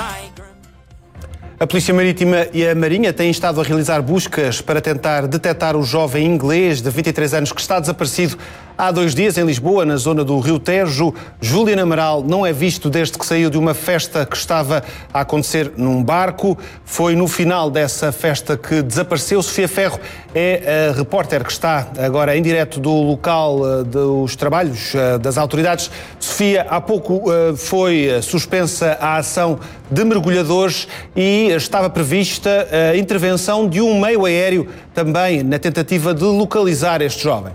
A Polícia Marítima e a Marinha têm estado a realizar buscas para tentar detectar o jovem inglês de 23 anos que está desaparecido há 2 dias em Lisboa, na zona do Rio Tejo. Julian Amaral não é visto desde que saiu de uma festa que estava a acontecer num barco. Foi no final dessa festa que desapareceu. Sofia Ferro é a repórter que está agora em direto do local dos trabalhos das autoridades. Sofia, há pouco foi suspensa a ação de mergulhadores e estava prevista a intervenção de um meio aéreo também na tentativa de localizar este jovem.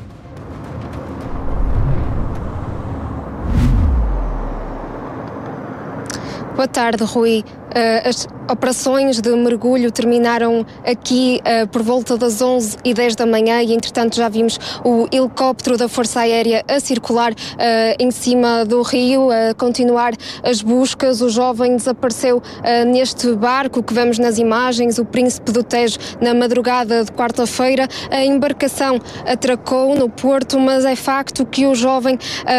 Boa tarde, Rui. As operações de mergulho terminaram aqui por volta das 11h10 da manhã e, entretanto, já vimos o helicóptero da Força Aérea a circular em cima do rio, a continuar as buscas. O jovem desapareceu neste barco que vemos nas imagens, o Príncipe do Tejo, na madrugada de quarta-feira. A embarcação atracou no porto, mas é facto que o jovem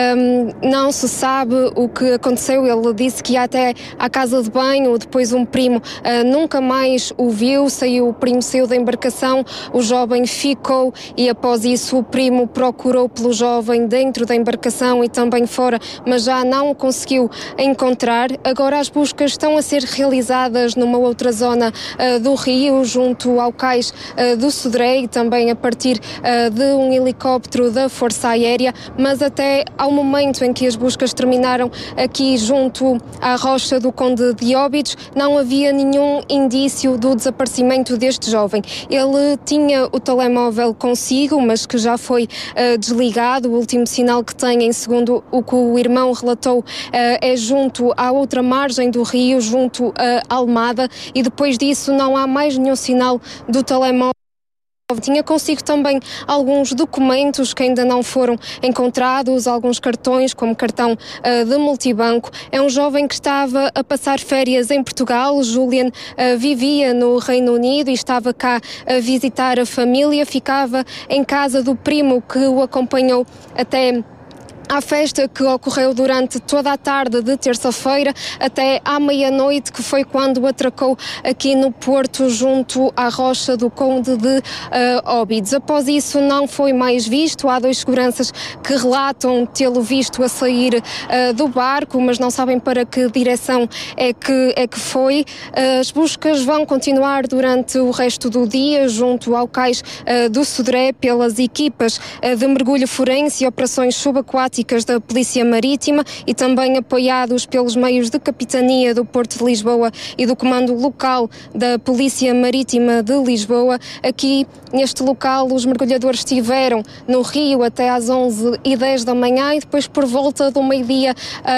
não se sabe o que aconteceu. Ele disse que ia até à casa de banho, depois um primo nunca mais o viu, o primo saiu da embarcação, o jovem ficou e após isso o primo procurou pelo jovem dentro da embarcação e também fora, mas já não o conseguiu encontrar. Agora as buscas estão a ser realizadas numa outra zona do rio, junto ao cais do Sodré e também a partir de um helicóptero da Força Aérea, mas até ao momento em que as buscas terminaram aqui junto à Rocha do Conde de Óbidos, não havia nenhum indício do desaparecimento deste jovem. Ele tinha o telemóvel consigo, mas que já foi desligado. O último sinal que tem, segundo o que o irmão relatou, é junto à outra margem do rio, junto a Almada, e depois disso não há mais nenhum sinal do telemóvel. Tinha consigo também alguns documentos que ainda não foram encontrados, alguns cartões, como cartão de multibanco. É um jovem que estava a passar férias em Portugal. Julian vivia no Reino Unido e estava cá a visitar a família. Ficava em casa do primo que o acompanhou até à festa, que ocorreu durante toda a tarde de terça-feira até à meia-noite, que foi quando atracou aqui no Porto, junto à Rocha do Conde de Óbidos. Após isso não foi mais visto. Há 2 seguranças que relatam tê-lo visto a sair do barco, mas não sabem para que direção é que foi. As buscas vão continuar durante o resto do dia junto ao cais do Sodré pelas equipas de mergulho forense e operações subaquáticas da Polícia Marítima e também apoiados pelos meios de capitania do Porto de Lisboa e do Comando Local da Polícia Marítima de Lisboa. Aqui neste local os mergulhadores estiveram no rio até às 11h10 da manhã e depois, por volta do meio-dia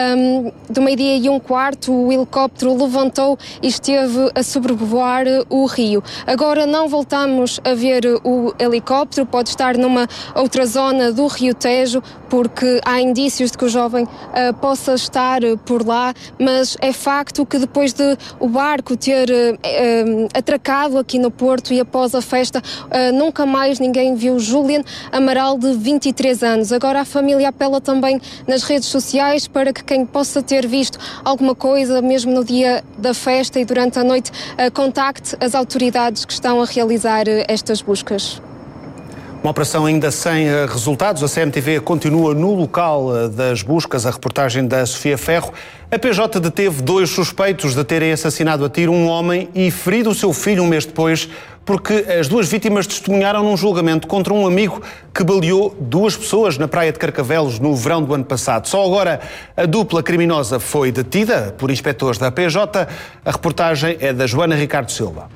e um quarto, o helicóptero levantou e esteve a sobrevoar o rio. Agora não voltamos a ver o helicóptero, pode estar numa outra zona do Rio Tejo, porque há indícios de que o jovem possa estar por lá, mas é facto que depois de o barco ter atracado aqui no Porto e após a festa, nunca mais ninguém viu Julian Amaral, de 23 anos. Agora a família apela também nas redes sociais para que quem possa ter visto alguma coisa, mesmo no dia da festa e durante a noite, contacte as autoridades que estão a realizar estas buscas. Uma operação ainda sem resultados. A CMTV continua no local das buscas. A reportagem da Sofia Ferro. A PJ deteve 2 suspeitos de terem assassinado a tiro um homem e ferido o seu filho um mês depois, porque as 2 vítimas testemunharam num julgamento contra um amigo que baleou 2 pessoas na praia de Carcavelos no verão do ano passado. Só agora a dupla criminosa foi detida por inspectores da PJ. A reportagem é da Joana Ricardo Silva.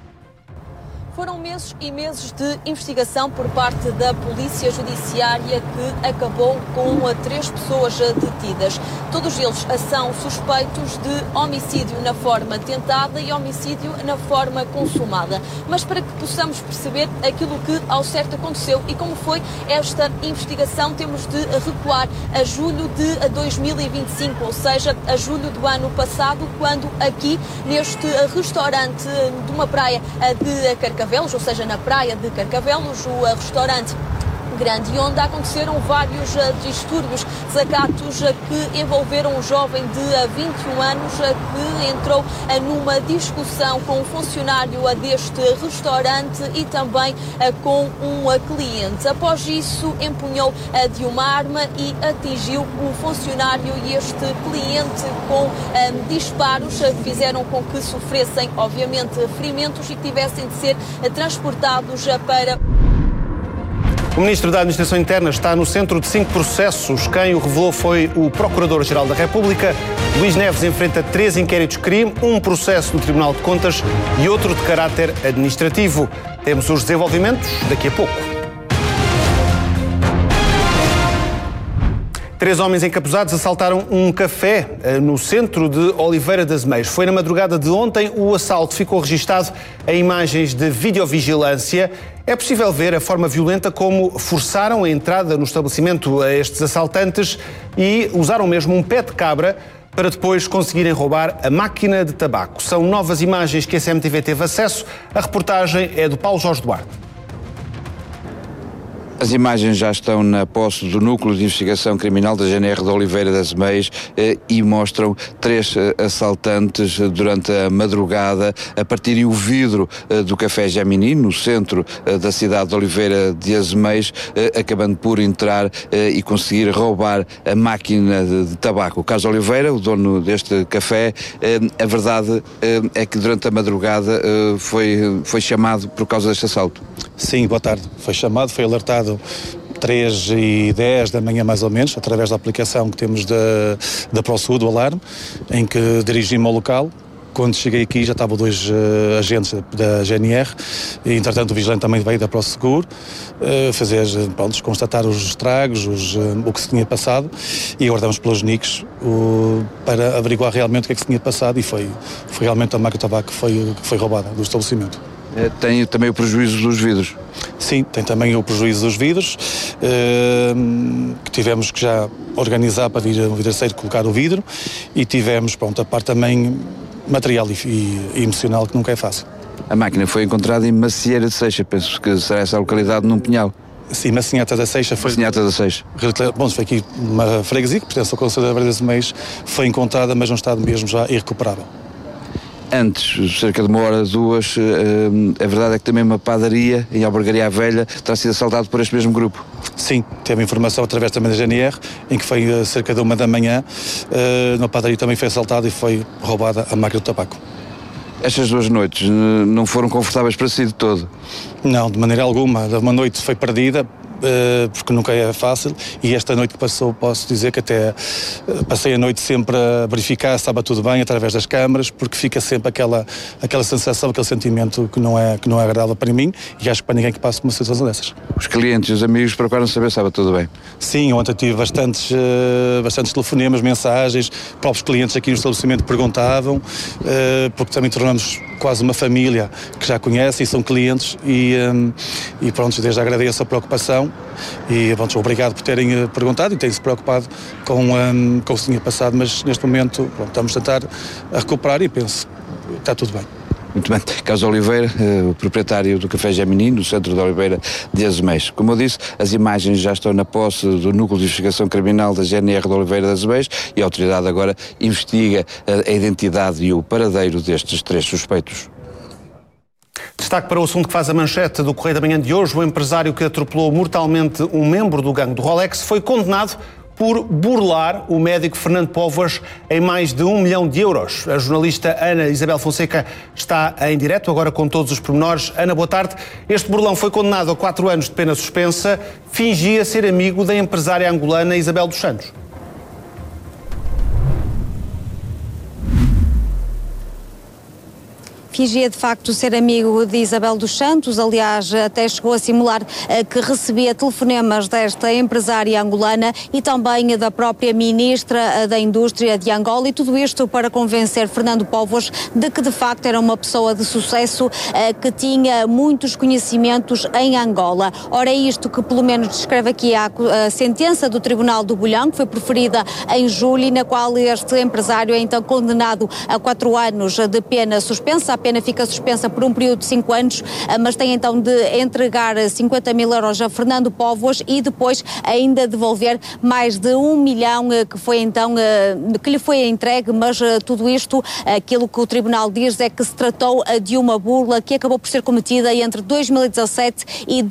Foram meses e meses de investigação por parte da Polícia Judiciária que acabou com 3 pessoas detidas. Todos eles são suspeitos de homicídio na forma tentada e homicídio na forma consumada. Mas para que possamos perceber aquilo que ao certo aconteceu e como foi esta investigação, temos de recuar a julho de 2025, ou seja, a julho do ano passado, quando aqui neste restaurante de uma praia de Carcavelos, ou seja, na praia de Carcavelos, o restaurante Grande, onde aconteceram vários distúrbios, desacatos que envolveram um jovem de 21 anos que entrou numa discussão com um funcionário deste restaurante e também com um cliente. Após isso, empunhou de uma arma e atingiu o funcionário e este cliente com disparos que fizeram com que sofressem, obviamente, ferimentos e que tivessem de ser transportados para... O Ministro da Administração Interna está no centro de 5 processos. Quem o revelou foi o Procurador-Geral da República. Luís Neves enfrenta 3 inquéritos de crime, um processo no Tribunal de Contas e outro de caráter administrativo. Temos os desenvolvimentos daqui a pouco. 3 homens encapuzados assaltaram um café no centro de Oliveira das Meias. Foi na madrugada de ontem. O assalto ficou registado em imagens de videovigilância. É possível ver a forma violenta como forçaram a entrada no estabelecimento a estes assaltantes e usaram mesmo um pé de cabra para depois conseguirem roubar a máquina de tabaco. São novas imagens que a CMTV teve acesso. A reportagem é do Paulo Jorge Duarte. As imagens já estão na posse do Núcleo de Investigação Criminal da GNR de Oliveira das Meias e mostram 3 assaltantes durante a madrugada a partirem o vidro do Café Gemini, no centro da cidade de Oliveira das Meias, acabando por entrar e conseguir roubar a máquina de tabaco. O Carlos Oliveira, o dono deste café, a verdade é que durante a madrugada foi chamado por causa deste assalto. Sim, boa tarde. Foi chamado, foi alertado 3h10 da manhã mais ou menos, através da aplicação que temos da ProSud, do alarme, em que dirigi-me ao local. Quando cheguei aqui já estavam 2 agentes da GNR e, entretanto, o vigilante também veio da ProSeguro constatar os estragos, o que se tinha passado, e aguardamos pelos NICs para averiguar realmente o que é que se tinha passado, e foi realmente a máquina de tabaco que foi roubada do estabelecimento. Tem também o prejuízo dos vidros? Sim, tem também o prejuízo dos vidros, que tivemos que já organizar para vir a ser colocar o vidro, e tivemos, a parte também material e emocional, que nunca é fácil. A máquina foi encontrada em Macieira de Seixa, penso que será essa localidade, num pinhal. Sim, Massinhata da Seixa foi... Massinhata da Seixa. Bom, foi aqui uma freguesia, que pertence ao Conselho de Oliveira das Meias, foi encontrada, mas num estado mesmo já irrecuperável. Antes, cerca de 1 hora, 2, a verdade é que também uma padaria em Albergaria à Velha terá sido assaltado por este mesmo grupo. Sim, teve informação através também da GNR, em que foi cerca de 1 da manhã, na padaria também foi assaltada e foi roubada a máquina de tabaco. Estas 2 noites não foram confortáveis para si de todo? Não, de maneira alguma. Uma noite foi perdida, porque nunca é fácil, e esta noite que passou, posso dizer que até passei a noite sempre a verificar se estava tudo bem através das câmaras, porque fica sempre aquela sensação, aquele sentimento que não é agradável para mim, e acho que para ninguém que passe por uma situação dessas. Os clientes e os amigos procuram saber se estava tudo bem? Sim, ontem tive bastantes telefonemas, mensagens, próprios clientes aqui no estabelecimento perguntavam, porque também tornamos quase uma família que já conhece e são clientes, e pronto, desde já agradeço a preocupação e pronto, obrigado por terem perguntado e terem-se preocupado com o que se tinha passado, mas neste momento estamos a tentar recuperar e penso que está tudo bem. Muito bem. Carlos Oliveira, o proprietário do Café Gemini, no centro de Oliveira das Meias. Como eu disse, as imagens já estão na posse do Núcleo de Investigação Criminal da GNR de Oliveira das Meias e a autoridade agora investiga a identidade e o paradeiro destes 3 suspeitos. Destaque para o assunto que faz a manchete do Correio da Manhã de hoje. O empresário que atropelou mortalmente um membro do gangue do Rolex foi condenado por burlar o médico Fernando Póvoas em mais de 1 milhão de euros. A jornalista Ana Isabel Fonseca está em direto, agora com todos os pormenores. Ana, boa tarde. Este burlão foi condenado a 4 anos de pena suspensa. Fingia ser amigo da empresária angolana Isabel dos Santos. Fingia de facto ser amigo de Isabel dos Santos, aliás até chegou a simular que recebia telefonemas desta empresária angolana e também da própria ministra da Indústria de Angola, e tudo isto para convencer Fernando Póvoas de que de facto era uma pessoa de sucesso, que tinha muitos conhecimentos em Angola. Ora, é isto que pelo menos descreve aqui a sentença do Tribunal do Bolhão, que foi proferida em julho, e na qual este empresário é então condenado a 4 anos de pena suspensa, pena fica suspensa por um período de 5 anos, mas tem então de entregar 50 mil euros a Fernando Póvoas e depois ainda devolver mais de 1 milhão que foi então, que lhe foi entregue, mas tudo isto, aquilo que o Tribunal diz é que se tratou de uma burla que acabou por ser cometida entre 2017 e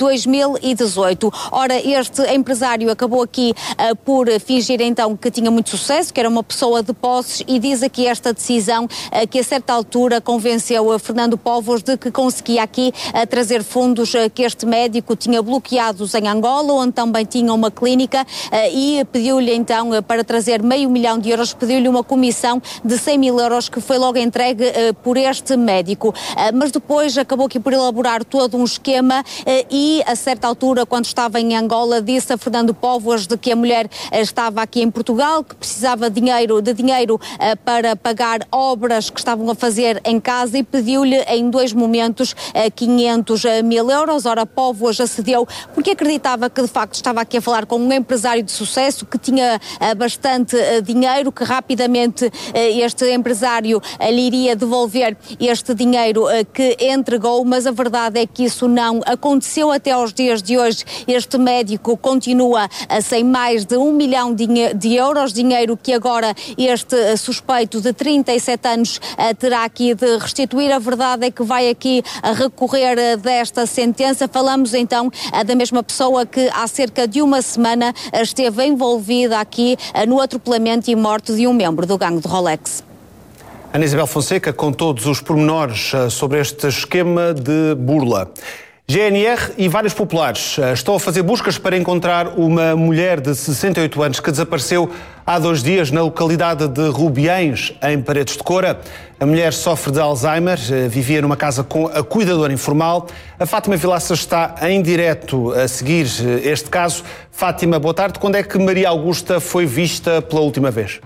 2018. Ora, este empresário acabou aqui por fingir então que tinha muito sucesso, que era uma pessoa de posses, e diz aqui esta decisão que a certa altura convenceu a Fernando Póvoas de que conseguia aqui trazer fundos que este médico tinha bloqueados em Angola, onde também tinha uma clínica, e pediu-lhe então para trazer €500 mil, pediu-lhe uma comissão de 100 mil euros que foi logo entregue por este médico. Mas depois acabou aqui por elaborar todo um esquema e a certa altura, quando estava em Angola, disse a Fernando Póvoas de que a mulher estava aqui em Portugal, que precisava de dinheiro para pagar obras que estavam a fazer em casa, e pediu-lhe em 2 momentos 500 mil euros. Ora, Póvoas acedeu porque acreditava que de facto estava aqui a falar com um empresário de sucesso que tinha bastante dinheiro, que rapidamente este empresário lhe iria devolver este dinheiro que entregou, mas a verdade é que isso não aconteceu até aos dias de hoje. Este médico continua sem mais de 1 milhão de euros, dinheiro que agora este suspeito de 37 anos terá aqui de restituir. A verdade é que vai aqui recorrer desta sentença. Falamos então da mesma pessoa que há cerca de uma semana esteve envolvida aqui no atropelamento e morte de um membro do gangue do Rolex. Ana Isabel Fonseca com todos os pormenores sobre este esquema de burla. GNR e vários populares estão a fazer buscas para encontrar uma mulher de 68 anos que desapareceu há 2 dias na localidade de Rubiães, em Paredes de Coura. A mulher sofre de Alzheimer, vivia numa casa com a cuidadora informal. A Fátima Vilaça está em direto a seguir este caso. Fátima, boa tarde. Quando é que Maria Augusta foi vista pela última vez?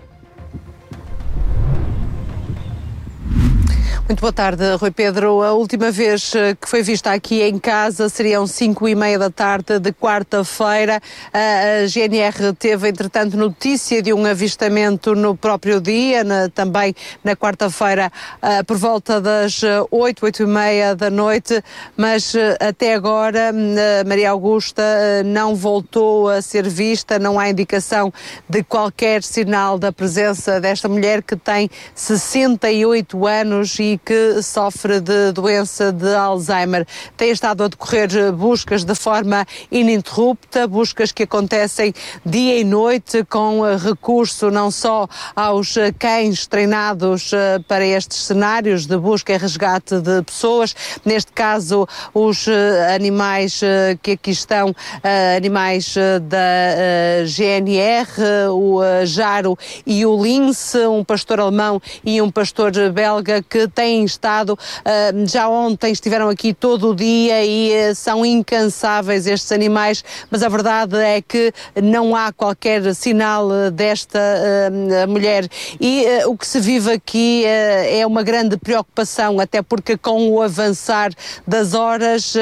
Muito boa tarde, Rui Pedro. A última vez que foi vista aqui em casa seriam 5h30 da tarde de quarta-feira. A GNR teve, entretanto, notícia de um avistamento no próprio dia, também na quarta-feira, por volta das 8h30 da noite, mas até agora Maria Augusta não voltou a ser vista, não há indicação de qualquer sinal da presença desta mulher que tem 68 anos e que sofre de doença de Alzheimer. Tem estado a decorrer buscas de forma ininterrupta, buscas que acontecem dia e noite, com recurso não só aos cães treinados para estes cenários de busca e resgate de pessoas, neste caso os animais que aqui estão, animais da GNR, o Jaro e o Lince, um pastor alemão e um pastor belga que têm estado, já ontem estiveram aqui todo o dia e são incansáveis estes animais, mas a verdade é que não há qualquer sinal desta mulher e o que se vive aqui é uma grande preocupação, até porque com o avançar das horas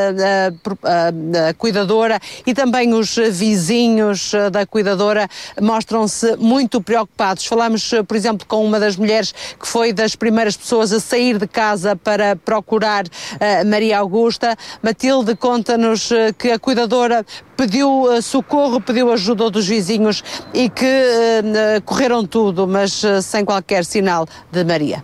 a cuidadora e também os vizinhos da cuidadora mostram-se muito preocupados. Falamos, por exemplo, com uma das mulheres que foi das primeiras pessoas a sair de casa para procurar Maria Augusta. Matilde conta-nos que a cuidadora pediu socorro, pediu ajuda dos vizinhos e que correram tudo, mas sem qualquer sinal de Maria.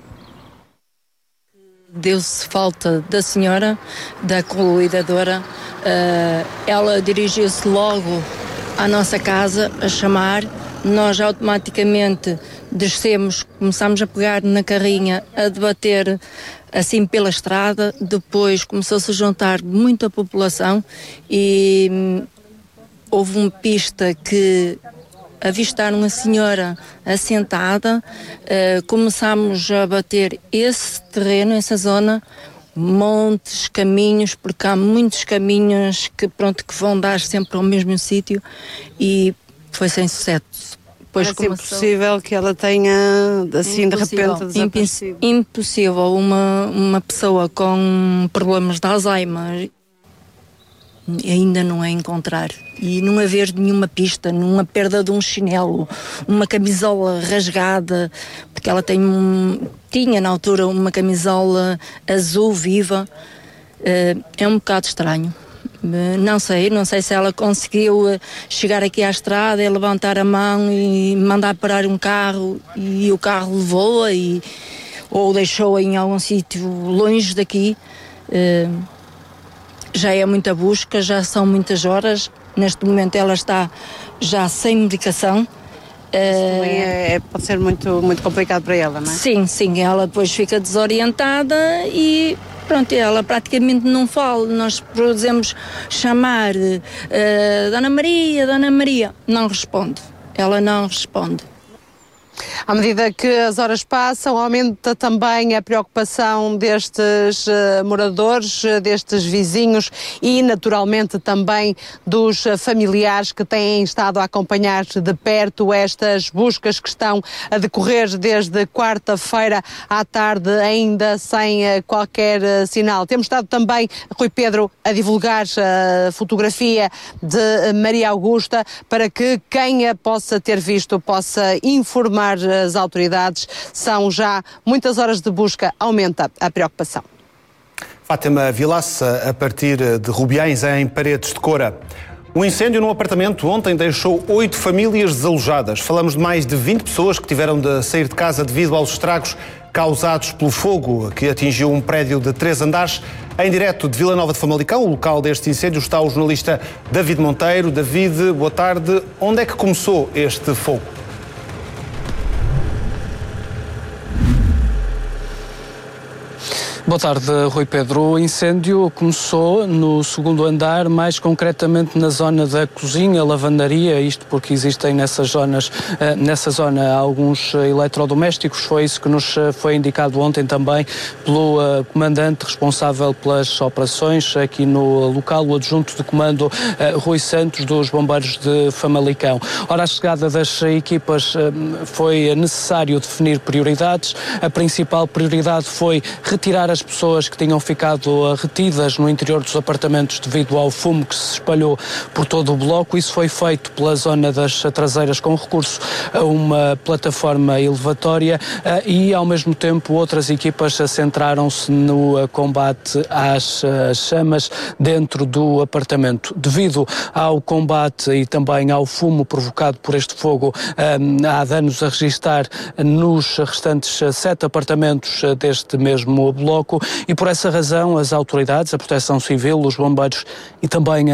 Deu-se falta da senhora, da cuidadora. Ela dirigiu-se logo à nossa casa a chamar. Nós automaticamente descemos, começámos a pegar na carrinha, a debater assim pela estrada. Depois começou-se a juntar muita população e houve uma pista que avistaram a senhora assentada. Começámos a bater esse terreno, essa zona, montes, caminhos, porque há muitos caminhos que vão dar sempre ao mesmo sítio, e foi sem sucesso. Parece impossível que ela tenha, assim, de repente desaparecido. Impossível. Uma pessoa com problemas de Alzheimer ainda não a encontrar. E não haver nenhuma pista, nenhuma perda de um chinelo, uma camisola rasgada, porque ela tinha na altura uma camisola azul viva, é um bocado estranho. Não sei se ela conseguiu chegar aqui à estrada e levantar a mão e mandar parar um carro e o carro levou-a ou deixou-a em algum sítio longe daqui. Já é muita busca, já são muitas horas. Neste momento ela está já sem medicação. Pode ser muito, muito complicado para ela, não é? Sim, ela depois fica desorientada e pronto, ela praticamente não fala. Nós podemos chamar Dona Maria, não responde. Ela não responde. À medida que as horas passam, aumenta também a preocupação destes moradores, destes vizinhos e, naturalmente, também dos familiares que têm estado a acompanhar de perto estas buscas que estão a decorrer desde quarta-feira à tarde, ainda sem qualquer sinal. Temos estado também, Rui Pedro, a divulgar a fotografia de Maria Augusta para que quem a possa ter visto possa informar as autoridades. São já muitas horas de busca, aumenta a preocupação. Fátima Vilaça, a partir de Rubiães, em Paredes de Coura. Um incêndio num apartamento ontem deixou 8 famílias desalojadas. Falamos de mais de 20 pessoas que tiveram de sair de casa devido aos estragos causados pelo fogo que atingiu um prédio de 3 andares. Em direto de Vila Nova de Famalicão, o local deste incêndio, está o jornalista David Monteiro. David, boa tarde. Onde é que começou este fogo? Boa tarde, Rui Pedro. O incêndio começou no 2º andar, mais concretamente na zona da cozinha, lavandaria, isto porque existem nessa zona alguns eletrodomésticos. Foi isso que nos foi indicado ontem também pelo comandante responsável pelas operações aqui no local, o adjunto de comando Rui Santos, dos Bombeiros de Famalicão. Ora, a chegada das equipas foi necessário definir prioridades. A principal prioridade foi retirar as pessoas que tinham ficado retidas no interior dos apartamentos devido ao fumo que se espalhou por todo o bloco. Isso foi feito pela zona das traseiras com recurso a uma plataforma elevatória e, ao mesmo tempo, outras equipas centraram-se no combate às chamas dentro do apartamento. Devido ao combate e também ao fumo provocado por este fogo, há danos a registrar nos restantes 7 apartamentos deste mesmo bloco. E por essa razão as autoridades, a Proteção Civil, os bombeiros e também